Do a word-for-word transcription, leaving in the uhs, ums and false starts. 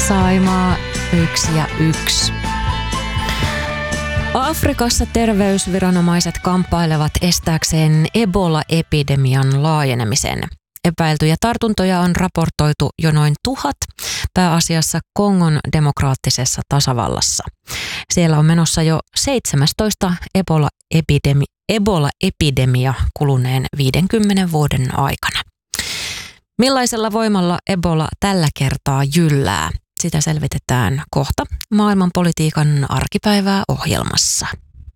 Saimaa yksi ja yksi. Afrikassa terveysviranomaiset kamppailevat estääkseen Ebola-epidemian laajenemisen. Epäiltyjä tartuntoja on raportoitu jo noin tuhat, pääasiassa Kongon demokraattisessa tasavallassa. Siellä on menossa jo seitsemästoista Ebola-epidemi, Ebola-epidemia kuluneen viidenkymmenen vuoden aikana. Millaisella voimalla Ebola tällä kertaa jyllää? Sitä selvitetään kohta maailmanpolitiikan arkipäivää ohjelmassa.